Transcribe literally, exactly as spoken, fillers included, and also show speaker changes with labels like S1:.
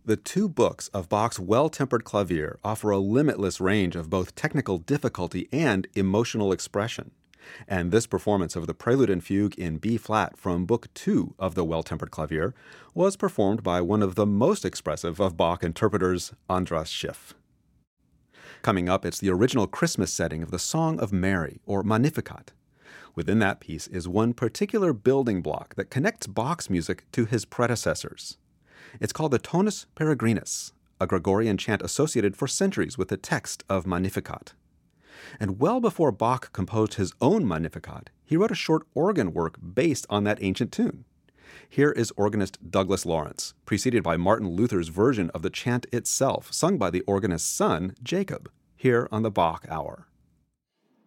S1: The two books of Bach's Well-Tempered Clavier offer a limitless range of both technical difficulty and emotional expression. And this performance of the Prelude and Fugue in B-flat from Book two of the Well-Tempered Clavier was performed by one of the most expressive of Bach interpreters, Andras Schiff. Coming up, it's the original Christmas setting of the Song of Mary, or Magnificat. Within that piece is one particular building block that connects Bach's music to his predecessors. It's called the Tonus Peregrinus, a Gregorian chant associated for centuries with the text of Magnificat. And well before Bach composed his own Magnificat, he wrote a short organ work based on that ancient tune. Here is organist Douglas Lawrence, preceded by Martin Luther's version of the chant itself, sung by the organist's son, Jacob, here on the Bach Hour.